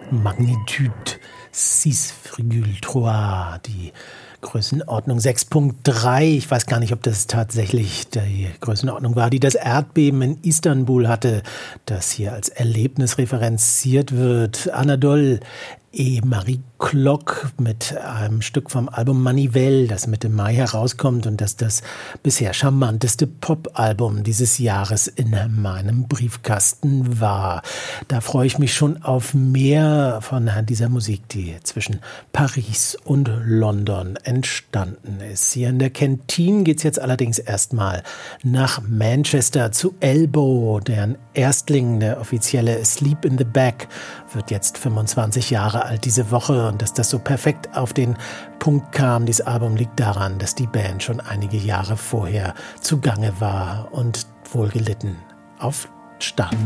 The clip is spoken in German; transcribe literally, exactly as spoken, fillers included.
Magnitude six Virgule trois, die Größenordnung sechs Komma drei. Ich weiß gar nicht, ob das tatsächlich die Größenordnung war, die das Erdbeben in Istanbul hatte, das hier als Erlebnis referenziert wird. Anadol et Marie Klock mit einem Stück vom Album Manivelle, das Mitte Mai herauskommt und das das bisher charmanteste Pop-Album dieses Jahres in meinem Briefkasten war. Da freue ich mich schon auf mehr von dieser Musik, die zwischen Paris und London entstanden ist. Hier in der Kantine geht es jetzt allerdings erstmal nach Manchester zu Elbow, deren Erstling, der offizielle Sleep in the Back, wird jetzt fünfundzwanzig Jahre alt diese Woche, und dass das so perfekt auf den Punkt kam, dieses Album, liegt daran, dass die Band schon einige Jahre vorher zugange war und wohlgelitten auf Start.